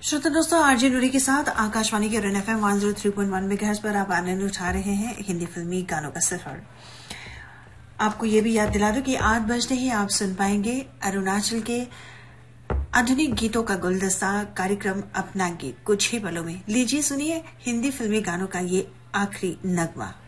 श्रोता दोस्तों, आरजे नूरी के साथ आकाशवाणी के रेन एफएम 103.1 मेगाहर्ट्ज पर आप आनंद उठा रहे हैं हिंदी फिल्मी गानों का सफर। आपको ये भी याद दिला दूं कि 8 बजते ही आप सुन पाएंगे अरुणाचल के आधुनिक गीतों का गुलदस्ता कार्यक्रम अपना गीत कुछ ही पलों में। लीजिए सुनिए हिंदी फिल्मी गानों का ये आखिरी नगमा।